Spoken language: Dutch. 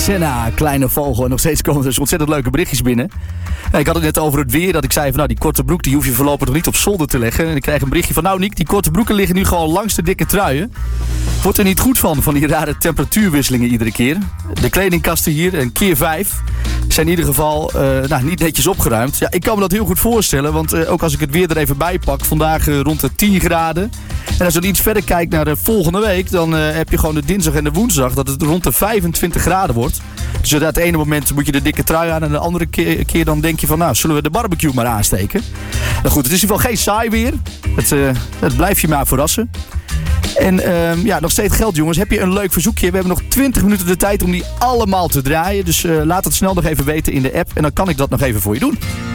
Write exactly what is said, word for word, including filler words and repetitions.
Senna, kleine vogel. En nog steeds komen er dus ontzettend leuke berichtjes binnen. Ja, ik had het net over het weer. Dat ik zei van nou, die korte broek die hoef je voorlopig nog niet op zolder te leggen. En ik krijg een berichtje van nou Nick, die korte broeken liggen nu gewoon langs de dikke truien. Wordt er niet goed van, van die rare temperatuurwisselingen iedere keer. De kledingkasten hier, een keer vijf, zijn in ieder geval uh, nou, niet netjes opgeruimd. Ja, ik kan me dat heel goed voorstellen. Want uh, ook als ik het weer er even bij pak, vandaag uh, rond de tien graden. En als je iets verder kijkt naar de volgende week, dan uh, heb je gewoon de dinsdag en de woensdag dat het rond de vijfentwintig graden wordt. Dus op het ene moment moet je de dikke trui aan en de andere keer, keer dan denk je van nou, zullen we de barbecue maar aansteken. Nou goed, het is in ieder geval geen saai weer. Het, uh, het blijft je maar verrassen. En uh, ja, nog steeds geldt jongens, heb je een leuk verzoekje? We hebben nog twintig minuten de tijd om die allemaal te draaien. Dus uh, laat het snel nog even weten in de app en dan kan ik dat nog even voor je doen.